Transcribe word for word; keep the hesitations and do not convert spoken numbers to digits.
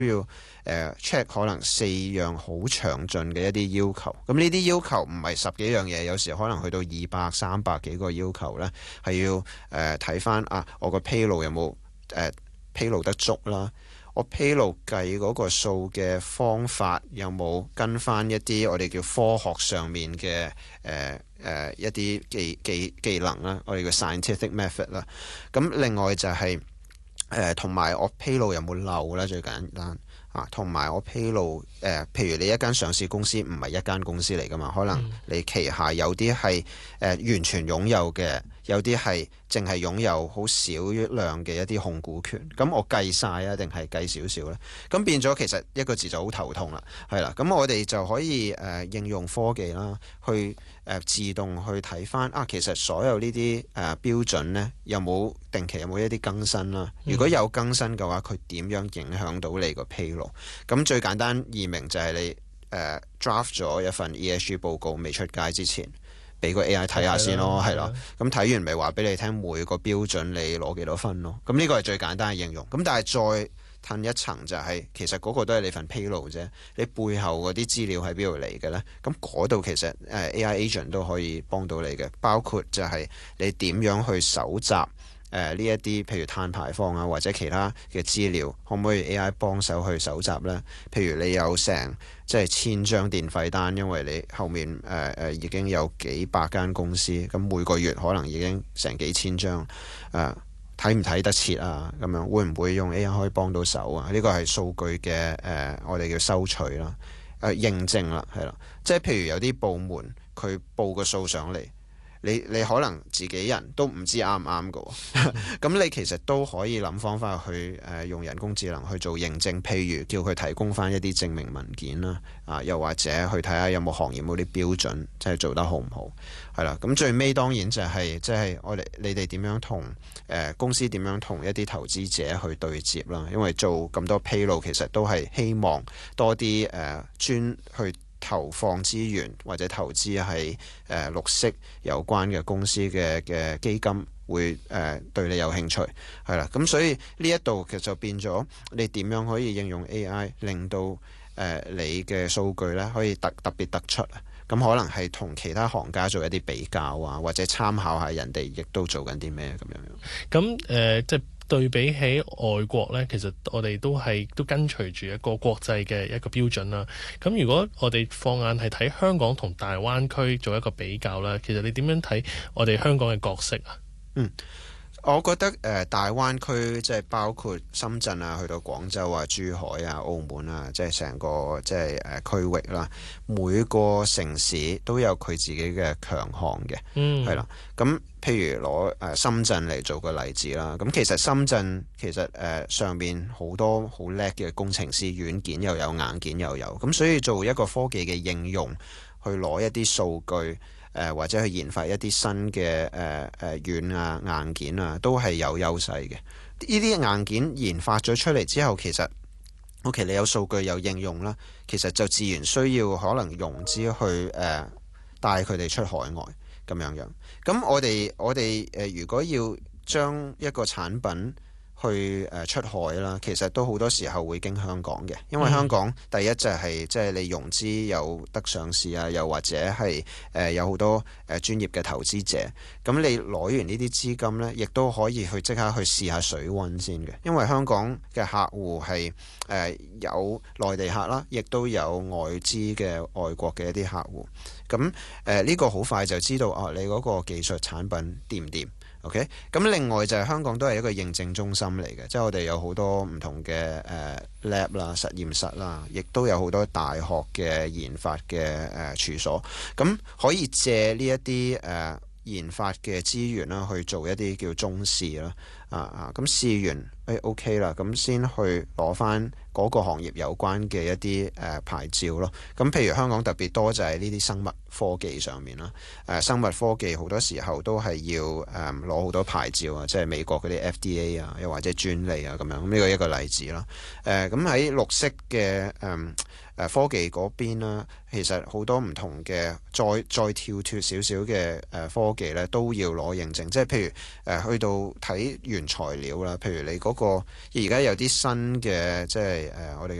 要誒 check 可能四樣好詳盡嘅一啲要求。咁呢啲要求唔係十幾樣嘢，有時可能去到二百、三百幾個要求呢，係要誒睇翻啊，我個披露有冇誒、呃、披露得足啦。我披露計嗰個數嘅方法有冇跟翻一啲我哋叫科學上面嘅誒誒一啲技技技能啦，我哋叫 scientific method 啦。咁另外就係誒同埋我披露有冇漏啦，最簡單啊。同埋我披露誒、呃，譬如你一間上市公司唔係一間公司嚟㗎嘛，可能你旗下有啲係誒完全擁有嘅，有啲係淨係擁有好少量嘅一啲控股權。咁我計晒啊，定係計少少呢？咁變咗其實一個字就好頭痛啦，係啦。咁我哋就可以誒、呃、應用科技啦，去誒、呃、自動去睇翻啊，其實所有呢啲誒標準呢，有冇定期有冇一啲更新啦？如果有更新嘅話，佢點樣影響到你個披露？咁最簡單易明就係你誒、呃、draft 咗一份 E S G 報告未出街之前，俾個 A I 睇下先咯，係啦。咁睇完咪話俾你聽每個標準你攞幾多分咯。咁呢個係最簡單嘅應用。咁但係再褪一層就係、是、其實嗰個都係你份披露啫。你背後嗰啲資料喺邊度嚟嘅呢？咁嗰度其實誒 A I agent 都可以幫到你嘅，包括就係你點樣去搜集誒呢一啲譬如碳排放啊或者其他嘅資料，可唔可以 A I 幫手去搜集呢？譬如你有成即係千張電費單，因為你後面誒誒、呃、已經有幾百間公司，咁每個月可能已經成幾千張誒，睇唔睇得切啊？咁樣會唔會用 A I 可以幫到手啊？呢個係數據嘅誒、呃，我哋叫收取啦，誒、呃、認證啦，係啦，即係譬如有啲部門佢報個數上嚟。你你可能自己人都唔知啱唔啱嘅，咁你其實都可以諗方法去誒、呃、用人工智能去做認證，譬如叫佢提供翻一啲證明文件啦，啊又或者去睇下有冇行業嗰啲標準，即係做得好唔好，係啦。咁最尾當然就係即係我哋你哋點樣同誒、呃、公司點樣同一啲投資者去對接啦，因為做咁多披露其實都係希望多啲誒、呃、專去投放資源或者投資係誒綠色有關嘅公司嘅嘅基金會誒、呃、對你有興趣係啦，咁所以呢一度其實就變咗你點樣可以應用 A I 令到誒、呃、你嘅數據咧可以特特別突出啊，咁可能係同其他行家做一啲比較啊，或者參考下人哋亦都做緊啲咩咁樣樣。 咁誒、呃、即係。對比起外國呢，其實我哋都係都跟隨住一個國際嘅一個標準啦。咁如果我哋放眼係睇香港同大灣區做一個比較啦，其實你點樣睇我哋香港嘅角色啊？ 嗯。我覺得誒、呃、大灣區即係包括深圳啊，去到廣州啊、珠海啊、澳門啊，即係成個即係誒、呃、區域啦。每個城市都有佢自己嘅強項嘅，嗯，係啦。咁譬如攞誒、呃、深圳嚟做個例子啦。咁其實深圳其實誒、呃、上面好多好叻嘅工程師，軟件又有，硬件又有。咁所以做一個科技嘅應用，去攞一啲數據。誒、呃、或者去研發一啲新嘅誒誒軟啊硬件啊，都係有優勢嘅。呢啲硬件研發咗出嚟之後，其實 OK 你有數據有應用啦，其實就自然需要可能融資去誒、呃、帶佢哋出海外咁樣樣。咁我哋我哋誒、呃、如果要將一個產品去誒出海啦，其實都好多時候會經香港嘅，因為香港第一就係即係你融資有得上市啊，又或者係誒、呃、有好多誒專業嘅投資者，咁你攞完呢啲資金呢，亦都可以去即刻去試下水溫先嘅，因為香港嘅客戶係誒、呃、有內地客啦，亦都有外資嘅外國嘅一啲客戶，咁誒呢個好快就知道啊，你嗰個技術產品掂唔掂？OK，咁另外就係香港都係一個認證中心嚟嘅，即係我哋有好多唔同嘅誒、呃、lab 啦、實驗室啦，亦都有好多大學嘅研發嘅誒、呃、處所，咁可以借呢一啲誒研發嘅資源啦，去做一啲叫中試啦，啊啊，咁試完誒、哎、OK 啦，咁先去攞翻嗰個行業有關嘅一啲誒、呃、牌照咯。咁譬如香港特別多就係呢啲生物科技上面啦，誒、呃、生物科技好多時候都係要誒攞好多牌照啊，即係美國嗰啲 F D A 啊，又或者專利啊咁樣。咁呢個一個例子啦。誒咁喺綠色嘅誒科技嗰邊啦，其實好多唔同嘅再再跳脫少少嘅誒科技咧，都要攞認證。即係譬如誒、呃、去到睇原材料啦，譬如你嗰、嗰個而家有啲新嘅即係誒、呃、我哋